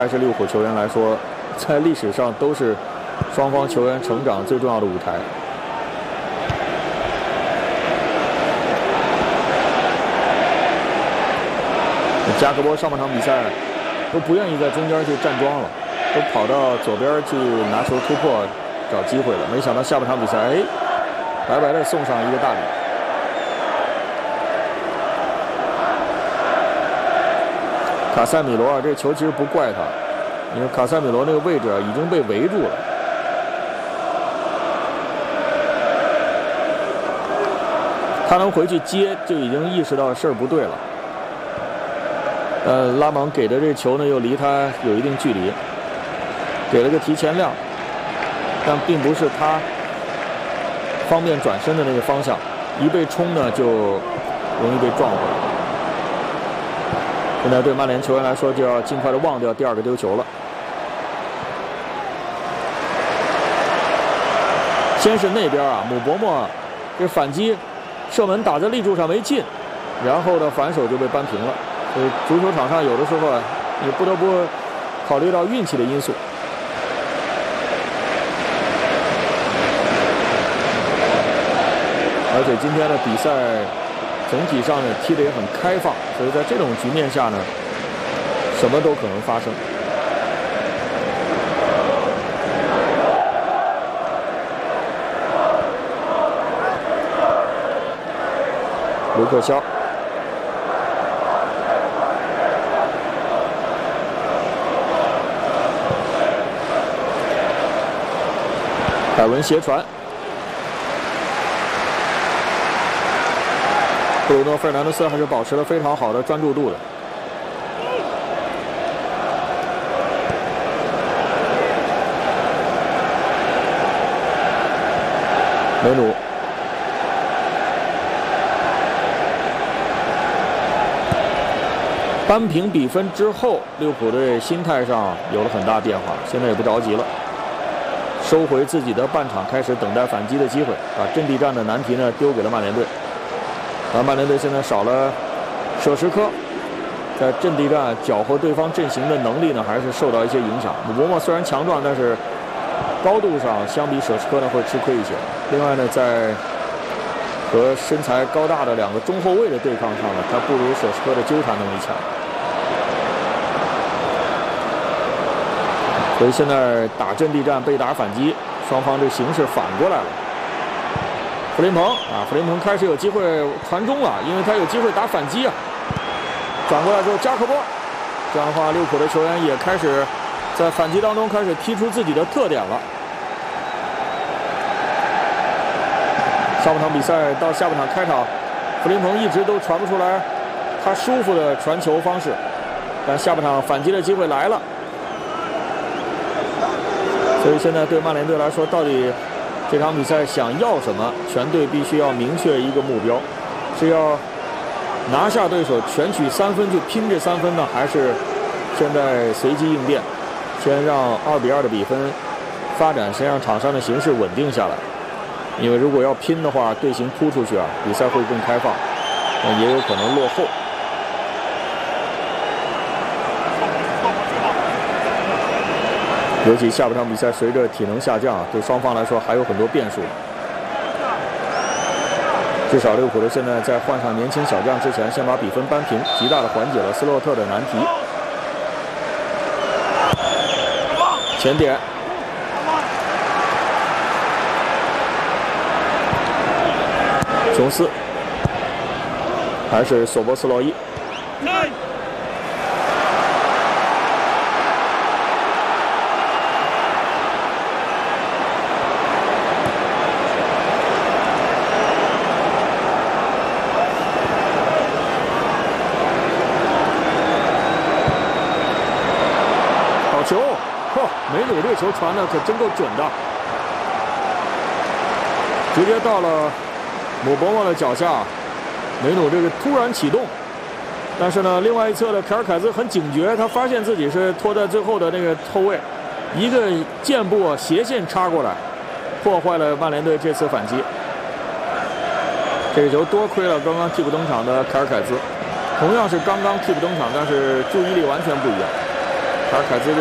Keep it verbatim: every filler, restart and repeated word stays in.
还是利物浦球员来说，在历史上都是双方球员成长最重要的舞台。加克波上半场比赛都不愿意在中间去站桩了，都跑到左边去拿球突破找机会了。没想到下半场比赛，哎，白白的送上一个大礼。 卡塞米罗啊，这球其实不怪他，因为卡塞米罗那个位置啊已经被围住了。他能回去接，就已经意识到事儿不对了。呃，拉蒙给的这球呢，又离他有一定距离，给了个提前量，但并不是他方便转身的那个方向，一被冲呢就容易被撞回来。 现在对曼联球员来说，就要尽快的忘掉第二个丢球了。先是那边啊，姆伯莫这反击射门打在立柱上没进，然后呢反手就被扳平了。所以足球场上有的时候啊，你不得不考虑到运气的因素。而且今天的比赛。 总体上呢，踢得也很开放，所以在这种局面下呢，什么都可能发生。卢克肖，凯文斜传。 布鲁诺·费尔南德斯还是保持了非常好的专注度的。梅努，扳平比分之后，利物浦队心态上有了很大变化，现在也不着急了，收回自己的半场，开始等待反击的机会，把阵地战的难题呢丢给了曼联队。 而曼联队现在少了舍什科，在阵地战搅和对方阵型的能力呢，还是受到一些影响。姆伯莫虽然强壮，但是高度上相比舍什科呢会吃亏一些。另外呢，在和身材高大的两个中后卫的对抗上呢，他不如舍什科的纠缠能力强。所以现在打阵地战被打反击，双方这形势反过来了。 弗林鹏啊，弗林鹏开始有机会传中了，因为他有机会打反击啊。转过来之后，加克波，这样的话，利物浦的球员也开始在反击当中开始踢出自己的特点了。上半场比赛到下半场开场，弗林鹏一直都传不出来他舒服的传球方式，但下半场反击的机会来了。所以现在对曼联队来说，到底？ 这场比赛想要什么？全队必须要明确一个目标，是要拿下对手，全取三分去拼这三分呢，还是现在随机应变，先让二比二的比分发展，先让场上的形势稳定下来？因为如果要拼的话，队形突出去啊，比赛会更开放，那也有可能落后。 尤其下半场比赛，随着体能下降，对双方来说还有很多变数。至少利物浦队现在在换上年轻小将之前，先把比分扳平，极大的缓解了斯洛特的难题。前点，琼斯，还是索博斯洛伊。 球，嚯！梅努这球传的可真够准的，直接到了姆伯莫的脚下。梅努这个突然启动，但是呢，另外一侧的凯尔凯兹很警觉，他发现自己是拖在最后的那个后卫，一个箭步斜线插过来，破坏了曼联队这次反击。这个球多亏了刚刚替补登场的凯尔凯兹，同样是刚刚替补登场，但是注意力完全不一样。 卡尔凯兹。